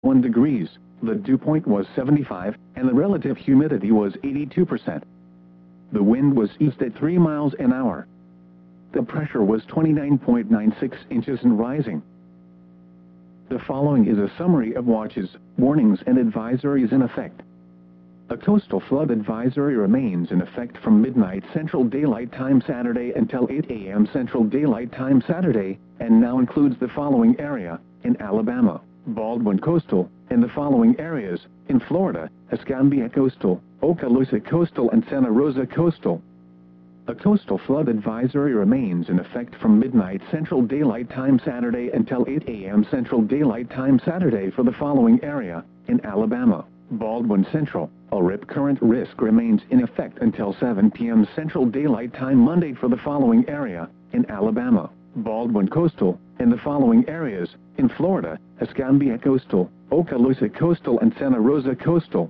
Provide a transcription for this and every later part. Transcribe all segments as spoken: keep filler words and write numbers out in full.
one degrees, the dew point was seventy-five, and the relative humidity was eighty-two percent. The wind was east at three miles an hour. The pressure was twenty-nine point nine six inches and rising. The following is a summary of watches, warnings and advisories in effect. A coastal flood advisory remains in effect from midnight Central Daylight Time Saturday until eight A M Central Daylight Time Saturday, and now includes the following area: in Alabama, Baldwin Coastal, and the following areas: in Florida, Escambia Coastal, Okaloosa Coastal and Santa Rosa Coastal. A coastal flood advisory remains in effect from midnight Central Daylight Time Saturday until eight A M Central Daylight Time Saturday for the following area: in Alabama, Baldwin Central. A rip current risk remains in effect until seven P M Central Daylight Time Monday for the following area: in Alabama, Baldwin Coastal, and the following areas: in Florida, Escambia Coastal, Okaloosa Coastal and Santa Rosa Coastal.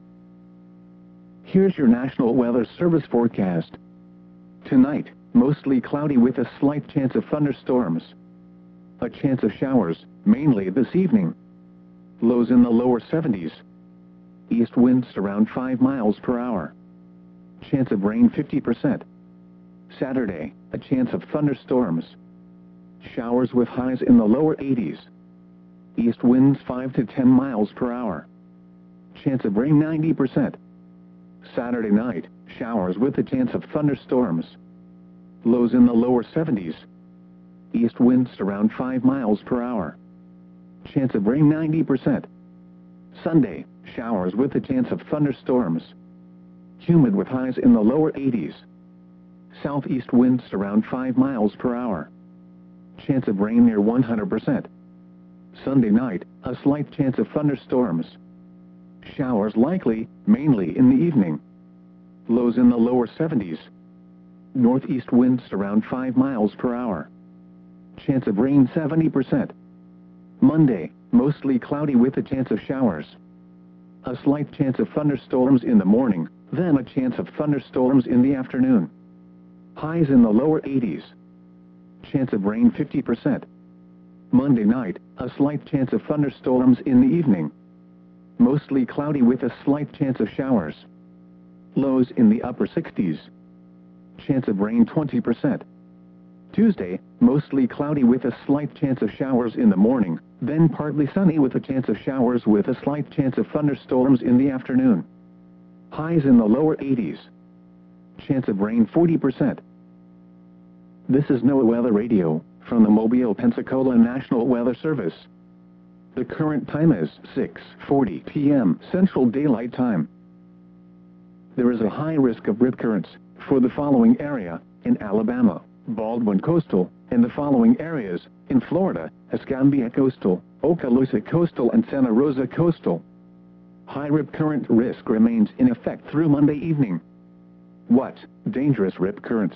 Here's your National Weather Service forecast. Tonight, mostly cloudy with a slight chance of thunderstorms. A chance of showers, mainly this evening. Lows in the lower seventies. East winds around five miles per hour. Chance of rain fifty percent. Saturday, a chance of thunderstorms. Showers with highs in the lower eighties. East winds five to ten miles per hour. Chance of rain ninety percent. Saturday night, showers with a chance of thunderstorms. Lows in the lower seventies. East winds around five miles per hour. Chance of rain ninety percent. Sunday, showers with a chance of thunderstorms. Humid with highs in the lower eighties. Southeast winds around five miles per hour. Chance of rain near one hundred percent. Sunday night, a slight chance of thunderstorms. Showers likely, mainly in the evening. Lows in the lower seventies. Northeast winds around five miles per hour. Chance of rain seventy percent. Monday, mostly cloudy with a chance of showers. A slight chance of thunderstorms in the morning, then a chance of thunderstorms in the afternoon. Highs in the lower eighties. Chance of rain fifty percent. Monday night, a slight chance of thunderstorms in the evening. Mostly cloudy with a slight chance of showers. Lows in the upper sixties. Chance of rain twenty percent. Tuesday, mostly cloudy with a slight chance of showers in the morning, then partly sunny with a chance of showers with a slight chance of thunderstorms in the afternoon. Highs in the lower eighties. Chance of rain forty percent. This is NOAA Weather Radio, from the Mobile, Pensacola National Weather Service. The current time is six forty P M Central Daylight Time. There is a high risk of rip currents for the following area: in Alabama, Baldwin Coastal, and the following areas: in Florida, Escambia Coastal, Okaloosa Coastal and Santa Rosa Coastal. High rip current risk remains in effect through Monday evening. What? Dangerous rip currents.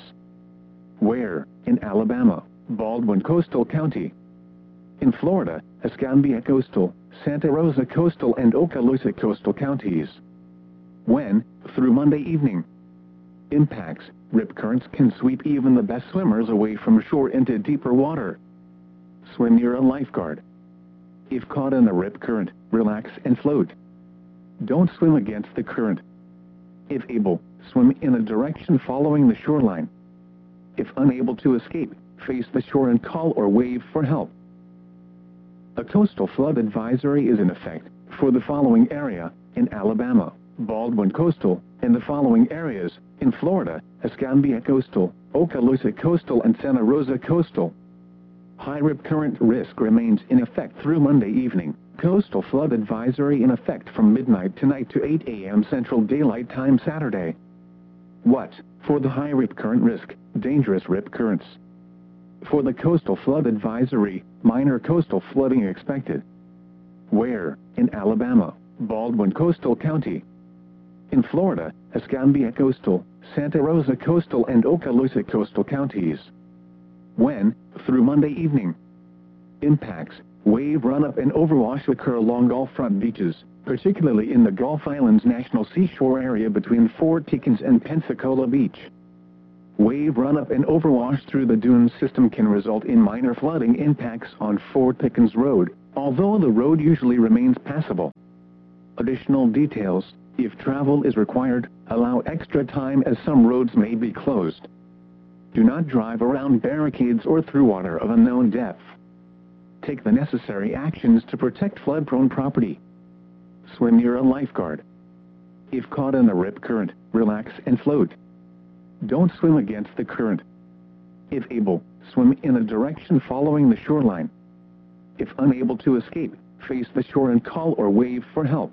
Where? In Alabama, Baldwin Coastal County. In Florida, Escambia Coastal, Santa Rosa Coastal and Okaloosa Coastal counties. When? Through Monday evening. Impacts: rip currents can sweep even the best swimmers away from shore into deeper water. Swim near a lifeguard. If caught in a rip current, relax and float. Don't swim against the current. If able, swim in a direction following the shoreline. If unable to escape, face the shore and call or wave for help. A coastal flood advisory is in effect for the following area: in Alabama, Baldwin Coastal, and the following areas: in Florida, Escambia Coastal, Okaloosa Coastal and Santa Rosa Coastal. High rip current risk remains in effect through Monday evening. Coastal flood advisory in effect from midnight tonight to eight A M Central Daylight Time Saturday. What? For the high rip current risk, dangerous rip currents. For the coastal flood advisory, minor coastal flooding expected. Where? In Alabama, Baldwin Coastal County. In Florida, Escambia Coastal, Santa Rosa Coastal and Okaloosa Coastal counties. When? Through Monday evening. Impacts: wave run-up and overwash occur along Gulfront beaches, particularly in the Gulf Islands National Seashore area between Fort Pickens and Pensacola Beach. Wave run-up and overwash through the dune system can result in minor flooding impacts on Fort Pickens Road, although the road usually remains passable. Additional details: if travel is required, allow extra time as some roads may be closed. Do not drive around barricades or through water of unknown depth. Take the necessary actions to protect flood-prone property. Swim near a lifeguard. If caught in a rip current, relax and float. Don't swim against the current. If able, swim in a direction following the shoreline. If unable to escape, face the shore and call or wave for help.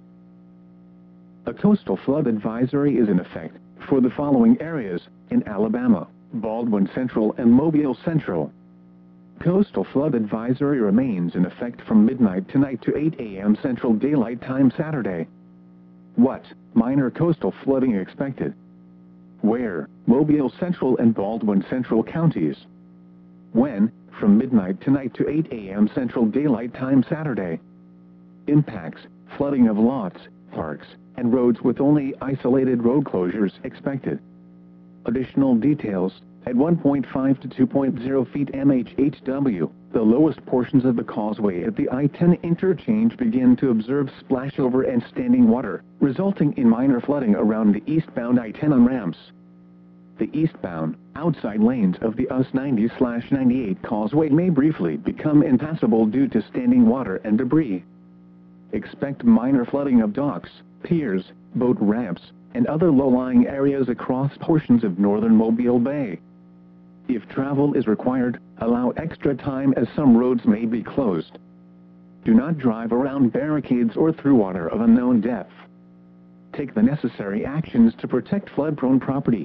A coastal flood advisory is in effect for the following areas in Alabama: Baldwin Central and Mobile Central. Coastal flood advisory remains in effect from midnight tonight to eight A M Central Daylight Time Saturday. What? Minor coastal flooding expected. Where? Mobile Central and Baldwin Central counties. When? From midnight tonight to eight A M Central Daylight Time Saturday. Impacts: flooding of lots, parks, and roads with only isolated road closures expected. Additional details: at one point five to two point zero feet M H H W, the lowest portions of the causeway at the I ten interchange begin to observe splashover and standing water, resulting in minor flooding around the eastbound I ten on-ramps. The eastbound, outside lanes of the U S ninety ninety-eight causeway may briefly become impassable due to standing water and debris. Expect minor flooding of docks, piers, boat ramps, and other low-lying areas across portions of northern Mobile Bay. If travel is required, allow extra time as some roads may be closed. Do not drive around barricades or through water of unknown depth. Take the necessary actions to protect flood-prone property.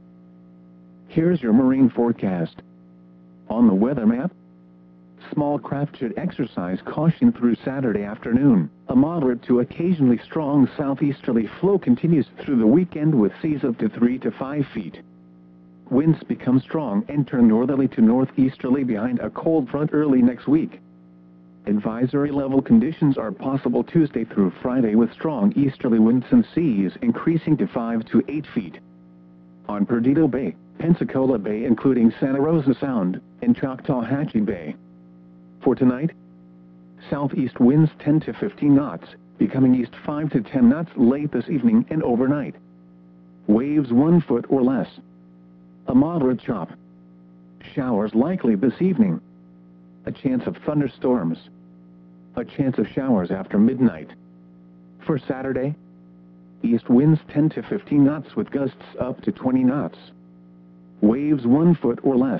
Here's your marine forecast. On the weather map, small craft should exercise caution through Saturday afternoon. A moderate to occasionally strong southeasterly flow continues through the weekend with seas up to three to five feet. Winds become strong and turn northerly to northeasterly behind a cold front early next week. Advisory level conditions are possible Tuesday through Friday with strong easterly winds and seas increasing to five to eight feet. On Perdido Bay, Pensacola Bay including Santa Rosa Sound, and Choctawhatchee Bay. For tonight, southeast winds ten to fifteen knots, becoming east five to ten knots late this evening and overnight. Waves one foot or less. A moderate chop. Showers likely this evening. A chance of thunderstorms. A chance of showers after midnight. For Saturday, east winds ten to fifteen knots with gusts up to twenty knots. Waves one foot or less.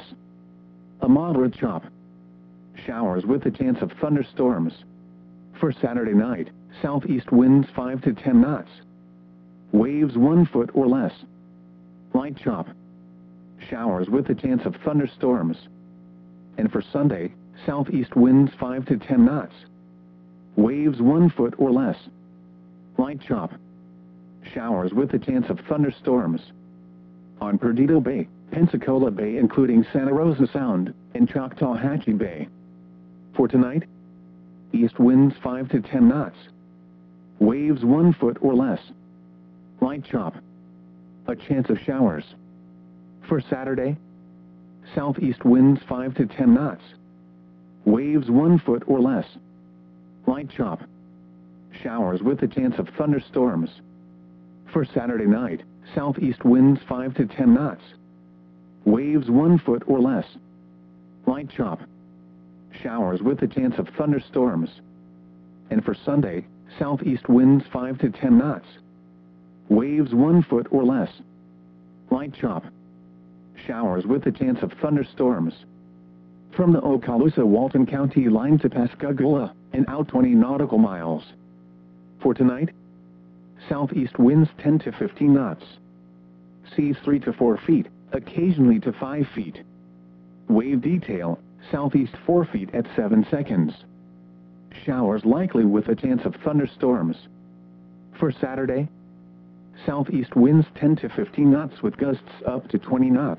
A moderate chop. Showers with a chance of thunderstorms. For Saturday night, southeast winds five to ten knots. Waves one foot or less. Light chop. Showers with a chance of thunderstorms. And for Sunday, southeast winds five to ten knots. Waves one foot or less. Light chop. Showers with a chance of thunderstorms. On Perdido Bay, Pensacola Bay including Santa Rosa Sound, and Choctawhatchee Bay. For tonight, east winds five to ten knots. Waves one foot or less. Light chop. A chance of showers. For Saturday, southeast winds five to ten knots. Waves one foot or less. Light chop. Showers with a chance of thunderstorms. For Saturday night, southeast winds five to ten knots. Waves one foot or less. Light chop. Showers with a chance of thunderstorms. And for Sunday, southeast winds five to ten knots. Waves one foot or less. Light chop. Showers with a chance of thunderstorms. From the Okaloosa-Walton County line to Pascagoula, and out twenty nautical miles. For tonight, southeast winds ten to fifteen knots. Seas three to four feet, occasionally to five feet. Wave detail, southeast four feet at seven seconds. Showers likely with a chance of thunderstorms. For Saturday, southeast winds ten to fifteen knots with gusts up to twenty knots.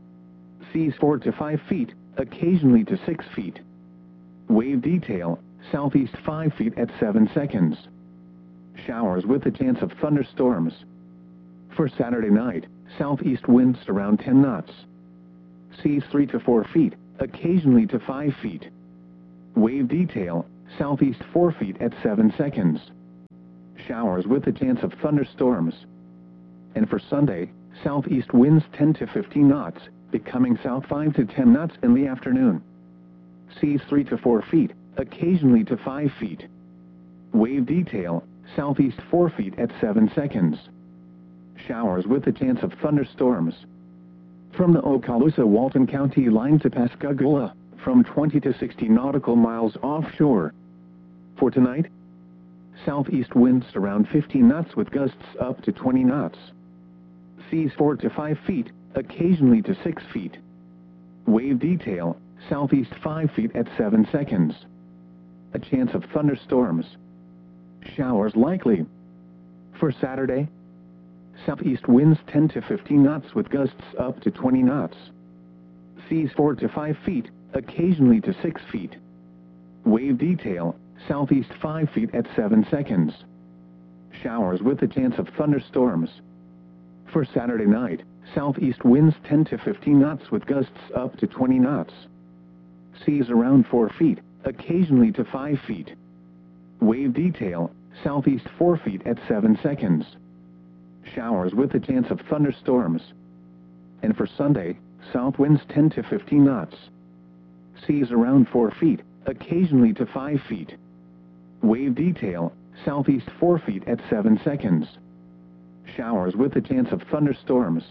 Seas four to five feet, occasionally to six feet. Wave detail, southeast five feet at seven seconds. Showers with a chance of thunderstorms. For Saturday night, southeast winds around ten knots. Seas three to four feet, occasionally to five feet. Wave detail, southeast four feet at seven seconds. Showers with a chance of thunderstorms. And for Sunday, southeast winds ten to fifteen knots, becoming south five to ten knots in the afternoon. Seas three to four feet, occasionally to five feet. Wave detail, southeast four feet at seven seconds. Showers with a chance of thunderstorms. From the Okaloosa-Walton County line to Pascagoula, from twenty to sixty nautical miles offshore. For tonight, southeast winds around fifteen knots with gusts up to twenty knots. Seas four to five feet, occasionally to six feet. Wave detail, southeast five feet at seven seconds. A chance of thunderstorms. Showers likely. For Saturday, southeast winds ten to fifteen knots with gusts up to twenty knots. Seas four to five feet, occasionally to six feet. Wave detail, southeast five feet at seven seconds. Showers with a chance of thunderstorms. For Saturday night, southeast winds ten to fifteen knots with gusts up to twenty knots. Seas around four feet, occasionally to five feet. Wave detail, southeast four feet at seven seconds. Showers with a chance of thunderstorms. And for Sunday, south winds ten to fifteen knots. Seas around four feet, occasionally to five feet. Wave detail, southeast four feet at seven seconds. Showers with a chance of thunderstorms.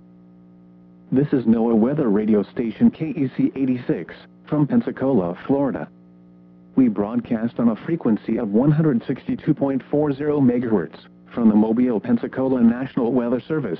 This is NOAA Weather Radio Station K E C eighty-six, from Pensacola, Florida. We broadcast on a frequency of one hundred sixty-two point four zero megahertz, from the Mobile, Pensacola National Weather Service.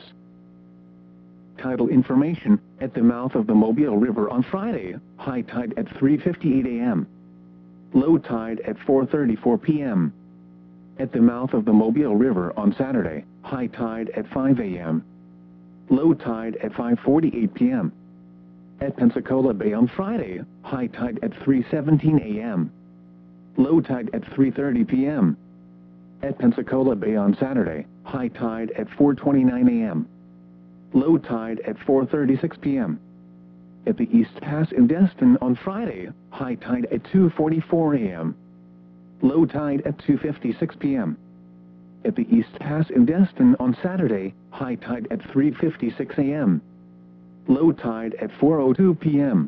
Tidal information: at the mouth of the Mobile River on Friday, high tide at three fifty-eight a m Low tide at four thirty-four p m At the mouth of the Mobile River on Saturday, high tide at five a m Low tide at five forty-eight p m At Pensacola Bay on Friday, high tide at three seventeen a m Low tide at three thirty p m At Pensacola Bay on Saturday, high tide at four twenty-nine a m Low tide at four thirty-six p m At the East Pass in Destin on Friday, high tide at two forty-four a m Low tide at two fifty-six p m At the East Pass in Destin on Saturday, high tide at three fifty-six a m Low tide at four oh two p m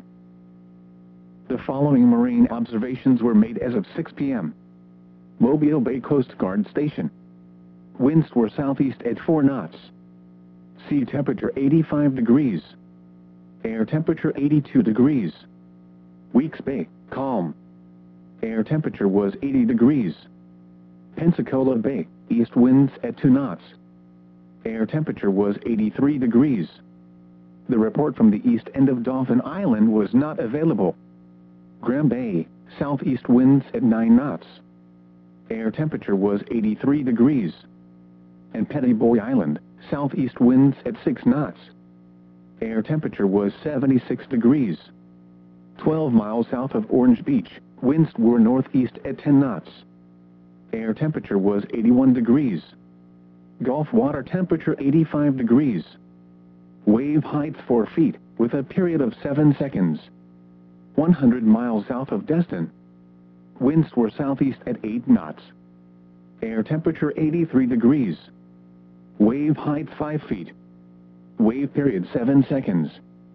The following marine observations were made as of six p m Mobile Bay Coast Guard Station. Winds were southeast at four knots. Sea temperature eighty-five degrees. Air temperature eighty-two degrees. Weeks Bay, calm. Air temperature was eighty degrees. Pensacola Bay, east winds at two knots. Air temperature was eighty-three degrees. The report from the east end of Dauphin Island was not available. Graham Bay, southeast winds at nine knots. Air temperature was eighty-three degrees. And Petty Boy Island, southeast winds at six knots. Air temperature was seventy-six degrees. twelve miles south of Orange Beach, winds were northeast at ten knots. Air temperature was eighty-one degrees. Gulf water temperature eighty-five degrees. Wave height four feet, with a period of seven seconds. one hundred miles south of Destin. Winds were southeast at eight knots. Air temperature eighty-three degrees. Wave height five feet. Wave period seven seconds.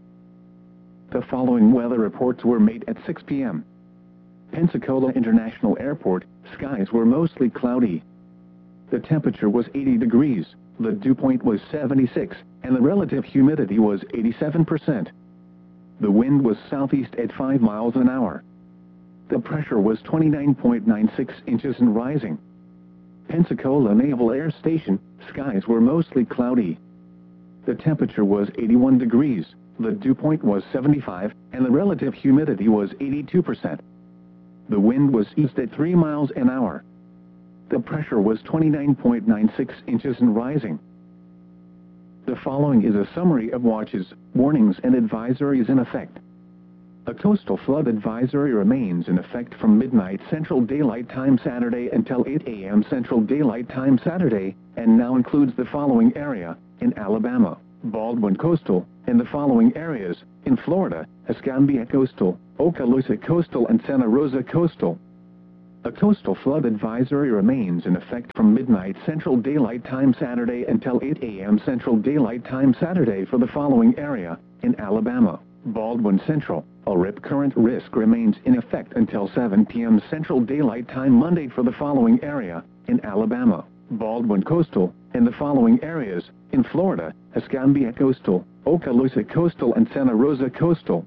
The following weather reports were made at six p m Pensacola International Airport, skies were mostly cloudy. The temperature was eighty degrees, the dew point was seventy-six, and the relative humidity was eighty-seven percent. The wind was southeast at five miles an hour. The pressure was twenty-nine point nine six inches and rising. Pensacola Naval Air Station, skies were mostly cloudy. The temperature was eighty-one degrees, the dew point was seventy-five, and the relative humidity was eighty-two percent. The wind was east at three miles an hour. The pressure was twenty-nine point nine six inches and rising. The following is a summary of watches, warnings, and advisories in effect. A coastal flood advisory remains in effect from midnight Central Daylight Time Saturday until eight a m Central Daylight Time Saturday, and now includes the following area: in Alabama, Baldwin Coastal, and the following areas: in Florida, Escambia Coastal, Okaloosa Coastal, and Santa Rosa Coastal. A coastal flood advisory remains in effect from midnight Central Daylight Time Saturday until eight A M Central Daylight Time Saturday for the following area. In Alabama, Baldwin Central, a rip current risk remains in effect until seven P M Central Daylight Time Monday for the following area. In Alabama, Baldwin Coastal, in the following areas. In Florida, Escambia Coastal, Okaloosa Coastal and Santa Rosa Coastal.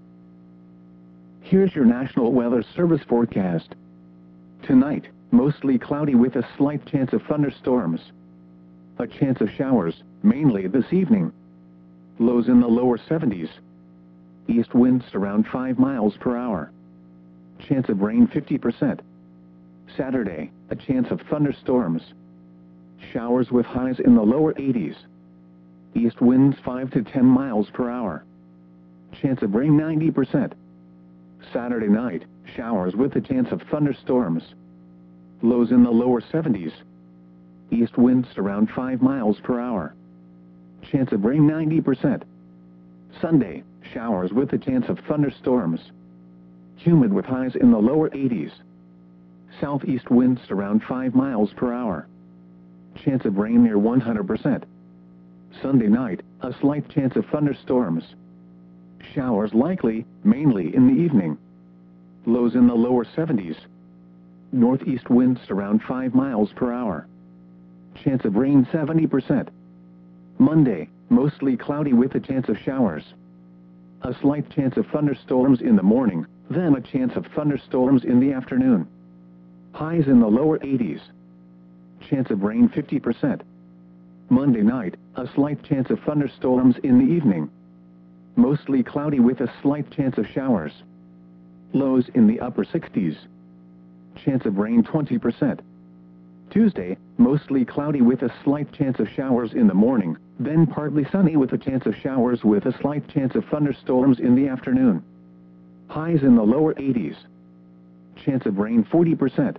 Here's your National Weather Service forecast. Tonight, mostly cloudy with a slight chance of thunderstorms. A chance of showers, mainly this evening. Lows in the lower seventies. East winds around five miles per hour. Chance of rain fifty percent. Saturday, a chance of thunderstorms. Showers with highs in the lower eighties. East winds five to ten miles per hour. Chance of rain ninety percent. Saturday night, showers with a chance of thunderstorms. Lows in the lower seventies. East winds around five miles per hour. Chance of rain ninety percent. Sunday, showers with a chance of thunderstorms. Humid with highs in the lower eighties. Southeast winds around five miles per hour. Chance of rain near one hundred percent. Sunday night, a slight chance of thunderstorms. Showers likely, mainly in the evening. Lows in the lower seventies. Northeast winds around five miles per hour. Chance of rain seventy percent. Monday, mostly cloudy with a chance of showers. A slight chance of thunderstorms in the morning, then a chance of thunderstorms in the afternoon. Highs in the lower eighties. Chance of rain fifty percent. Monday night, a slight chance of thunderstorms in the evening. Mostly cloudy with a slight chance of showers. Lows in the upper sixties. Chance of rain twenty percent. Tuesday, mostly cloudy with a slight chance of showers in the morning, then partly sunny with a chance of showers with a slight chance of thunderstorms in the afternoon. Highs in the lower eighties. Chance of rain forty percent.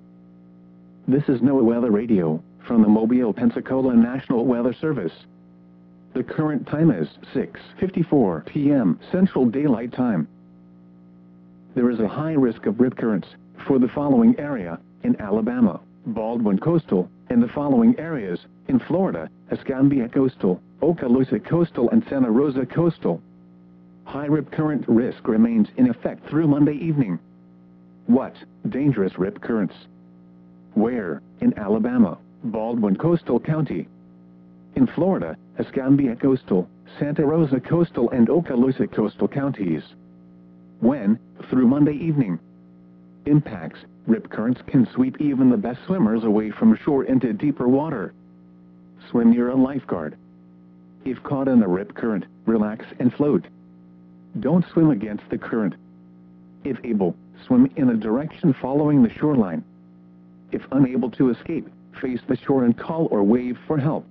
This is NOAA Weather Radio, from the Mobile, Pensacola National Weather Service. The current time is six fifty-four P M Central Daylight Time. There is a high risk of rip currents for the following area. In Alabama, Baldwin Coastal, in the following areas. In Florida, Escambia Coastal, Okaloosa Coastal and Santa Rosa Coastal. High rip current risk remains in effect through Monday evening. What? Dangerous rip currents. Where? In Alabama, Baldwin Coastal County. In Florida, Escambia Coastal, Santa Rosa Coastal and Okaloosa Coastal counties. When? Through Monday evening. Impacts. Rip currents can sweep even the best swimmers away from shore into deeper water. Swim near a lifeguard. If caught in a rip current, relax and float. Don't swim against the current. If able, swim in a direction following the shoreline. If unable to escape, face the shore and call or wave for help.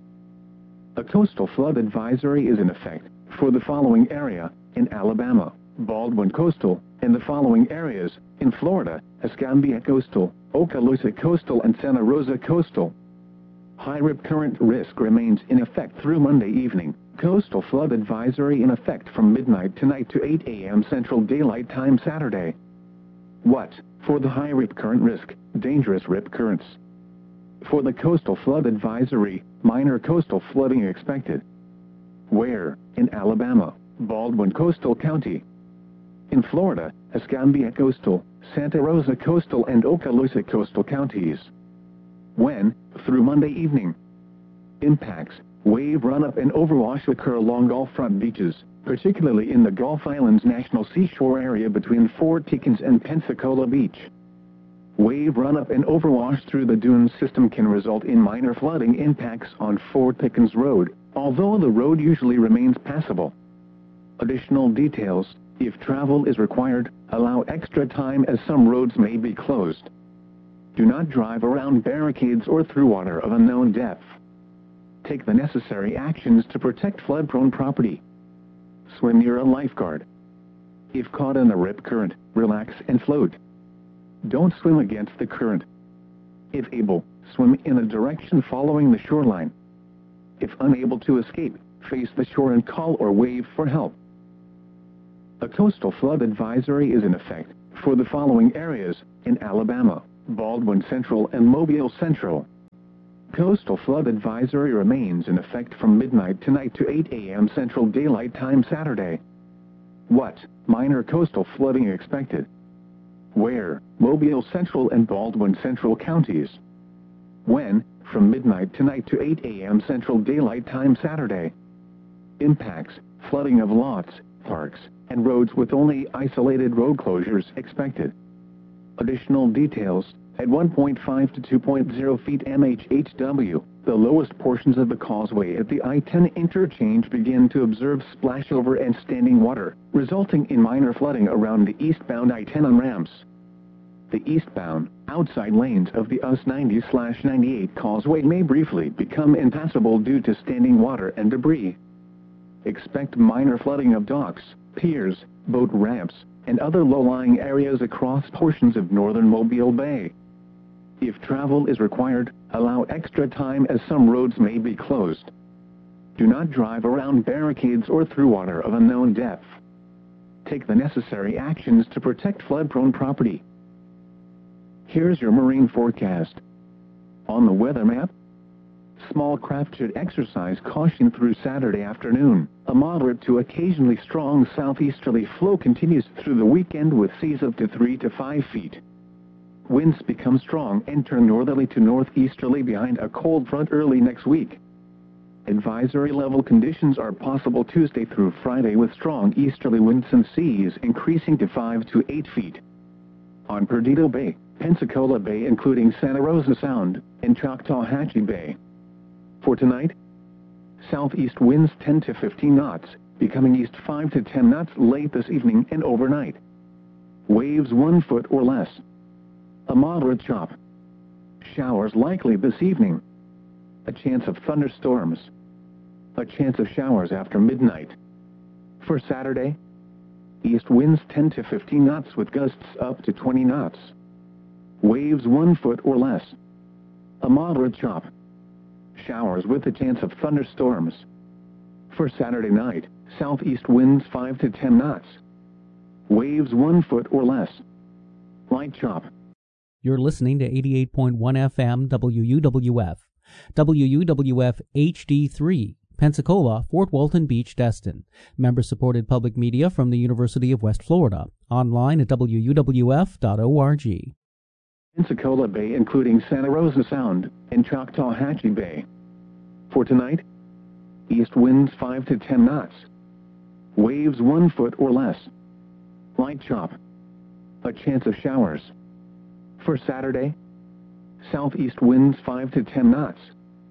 A coastal flood advisory is in effect for the following area. In Alabama, Baldwin Coastal, in the following areas. In Florida, Escambia Coastal, Okaloosa Coastal and Santa Rosa Coastal. High rip current risk remains in effect through Monday evening. Coastal flood advisory in effect from midnight tonight to eight A M Central Daylight Time Saturday. What? For the high rip current risk, dangerous rip currents. For the coastal flood advisory, minor coastal flooding expected. Where? In Alabama, Baldwin Coastal County. In Florida, Escambia Coastal, Santa Rosa Coastal and Okaloosa Coastal counties. When? Through Monday evening. Impacts. Wave run-up and overwash occur along Gulf front beaches, particularly in the Gulf Islands National Seashore area between Fort Pickens and Pensacola Beach. Wave run-up and overwash through the dune system can result in minor flooding impacts on Fort Pickens Road, although the road usually remains passable. Additional details. If travel is required, allow extra time as some roads may be closed. Do not drive around barricades or through water of unknown depth. Take the necessary actions to protect flood-prone property. Swim near a lifeguard. If caught in a rip current, relax and float. Don't swim against the current. If able, swim in a direction following the shoreline. If unable to escape, face the shore and call or wave for help. A coastal flood advisory is in effect for the following areas. In Alabama, Baldwin Central and Mobile Central. Coastal flood advisory remains in effect from midnight tonight to eight A M Central Daylight Time Saturday. What? Minor coastal flooding expected. Where? Mobile Central and Baldwin Central counties. When? From midnight tonight to eight A M Central Daylight Time Saturday. Impacts: flooding of lots, parks, and roads with only isolated road closures expected. Additional details: at one point five to two point zero feet M H H W, the lowest portions of the causeway at the I ten interchange begin to observe splashover and standing water, resulting in minor flooding around the eastbound I ten on ramps. The eastbound, outside lanes of the U S ninety ninety-eight causeway may briefly become impassable due to standing water and debris. Expect minor flooding of docks, piers, boat ramps, and other low-lying areas across portions of northern Mobile Bay. If travel is required, allow extra time as some roads may be closed. Do not drive around barricades or through water of unknown depth. Take the necessary actions to protect flood-prone property. Here's your marine forecast. On the weather map, small craft should exercise caution through Saturday afternoon. A moderate to occasionally strong southeasterly flow continues through the weekend with seas up to three to five feet. Winds become strong and turn northerly to northeasterly behind a cold front early next week. Advisory level conditions are possible Tuesday through Friday with strong easterly winds and seas increasing to five to eight feet. On Perdido Bay, Pensacola Bay including Santa Rosa Sound, and Choctawhatchee Bay. For tonight, southeast winds ten to fifteen knots, becoming east five to ten knots late this evening and overnight. Waves one foot or less. A moderate chop. Showers likely this evening. A chance of thunderstorms. A chance of showers after midnight. For Saturday, east winds ten to fifteen knots with gusts up to twenty knots. Waves one foot or less. A moderate chop. Showers with a chance of thunderstorms. For Saturday night, southeast winds five to ten knots. Waves one foot or less. Light chop. You're listening to eighty-eight point one F M W U W F, W U W F H D three, Pensacola, Fort Walton Beach, Destin. Member-supported public media from the University of West Florida. Online at W U W F dot org. Pensacola Bay including Santa Rosa Sound, and Choctawhatchee Bay. For tonight, east winds five to ten knots. Waves one foot or less. Light chop. A chance of showers. For Saturday, southeast winds five to ten knots.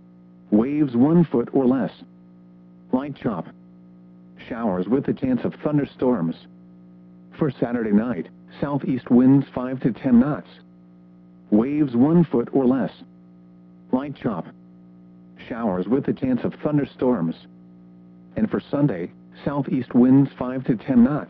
Waves one foot or less. Light chop. Showers with a chance of thunderstorms. For Saturday night, southeast winds five to ten knots. Waves one foot or less. Light chop. Showers with a chance of thunderstorms. And for Sunday, southeast winds five to ten knots.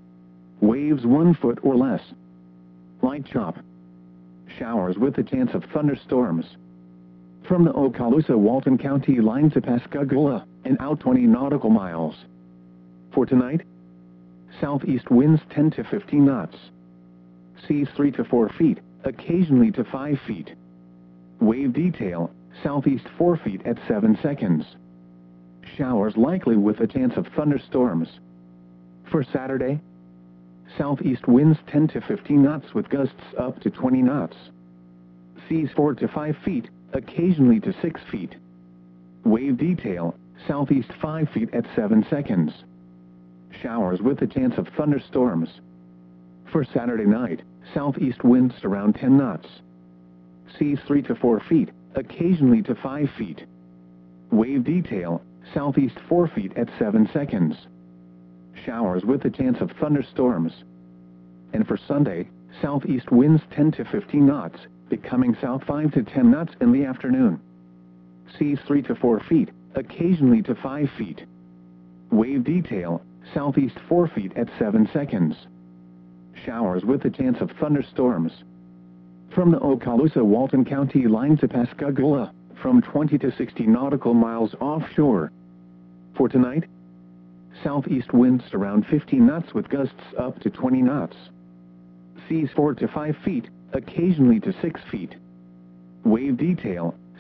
Waves one foot or less. Light chop. Showers with a chance of thunderstorms. From the Okaloosa-Walton County line to Pascagoula, and out twenty nautical miles. For tonight, southeast winds ten to fifteen knots. Seas three to four feet, occasionally to five feet. Wave detail, southeast four feet at seven seconds. Showers likely with a chance of thunderstorms. For Saturday, southeast winds ten to fifteen knots with gusts up to twenty knots. Seas four to five feet, occasionally to six feet. Wave detail, southeast five feet at seven seconds. Showers with a chance of thunderstorms. For Saturday night, southeast winds around ten knots. Seas three to four feet, occasionally to five feet. Wave detail, southeast four feet at seven seconds. Showers with a chance of thunderstorms. And for Sunday, southeast winds ten to fifteen knots, becoming south five to ten knots in the afternoon. Seas three to four feet, occasionally to five feet. Wave detail, southeast four feet at seven seconds. Showers with a chance of thunderstorms. From the Okaloosa-Walton County line to Pascagoula, from twenty to sixty nautical miles offshore. For tonight, southeast winds around fifteen knots with gusts up to twenty knots. Seas four to five feet, occasionally to six feet. Wave detail